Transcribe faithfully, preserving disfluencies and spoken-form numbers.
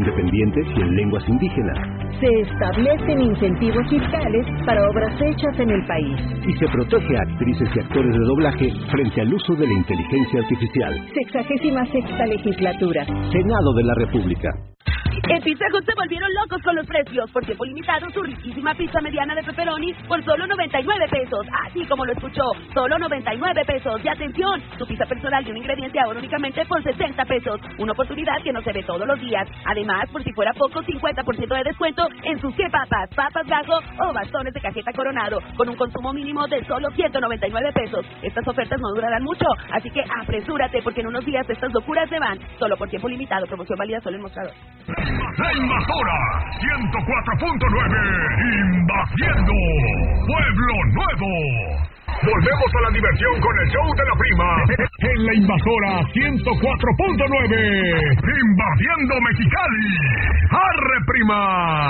independientes y en lenguas indígenas. Se establecen incentivos fiscales para obras hechas en el país. Y se protege a actrices y actores de doblaje frente al uso de la inteligencia artificial. Sexagésima sexta legislatura. Senado de la República. En Pizza Hut se volvieron locos con los precios. Por tiempo limitado, su riquísima pizza mediana de pepperoni por solo noventa y nueve pesos. Así como lo escuchó, solo noventa y nueve pesos. Y atención, su pizza personal de un ingrediente ahora únicamente por sesenta pesos. Una oportunidad que no se ve todos los días. Además, por si fuera poco, cincuenta por ciento de descuento en sus que papas, papas gajo o bastones de cajeta Coronado, con un consumo mínimo de solo ciento noventa y nueve pesos. Estas ofertas no durarán mucho, así que apresúrate, porque en unos días estas locuras se van. Solo por tiempo limitado. Promoción válida solo en mostrador. La Invasora ciento cuatro punto nueve, invadiendo Pueblo Nuevo. Volvemos a la diversión con el show de la prima en La Invasora ciento cuatro punto nueve, invadiendo Mexicali. ¡Arre, prima!